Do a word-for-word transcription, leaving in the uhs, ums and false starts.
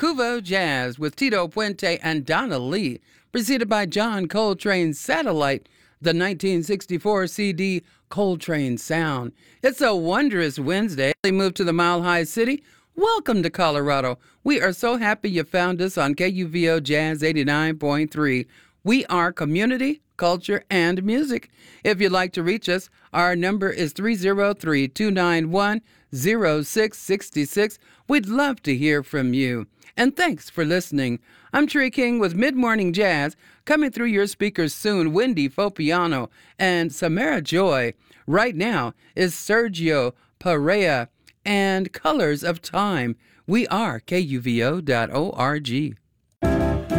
Cuvo Jazz with Tito Puente and Donna Lee, preceded by John Coltrane's Satellite, the nineteen sixty-four C D Coltrane Sound. It's a wondrous Wednesday. They moved to the Mile High City. Welcome to Colorado. We are so happy you found us on K U V O Jazz eighty-nine point three. We are community, culture, and music. If you'd like to reach us, our number is three oh three, two nine one, oh six six six. We'd love to hear from you. And thanks for listening. I'm Tree King with Mid-Morning Jazz, coming through your speakers soon, Wendy Fopiano and Samara Joy. Right now is Sergio Perea and Colors of Time. We are K U V O dot org.